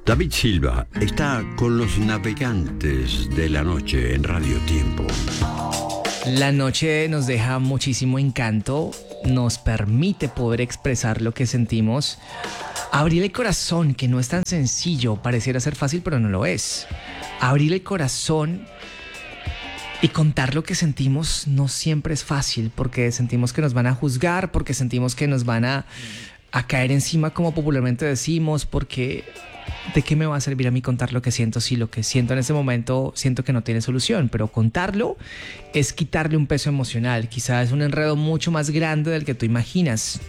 David Silva está con los navegantes de la noche en Radio Tiempo. La noche nos deja muchísimo encanto, nos permite poder expresar lo que sentimos, abrir el corazón, que no es tan sencillo, pareciera ser fácil, pero no lo es. Abrir el corazón y contar lo que sentimos no siempre es fácil, porque sentimos que nos van a juzgar, porque sentimos que nos van a caer encima, como popularmente decimos, porque ¿de qué me va a servir a mí contar lo que siento si lo que siento en ese momento siento que no tiene solución? Pero contarlo es quitarle un peso emocional, quizás es un enredo mucho más grande del que tú imaginas.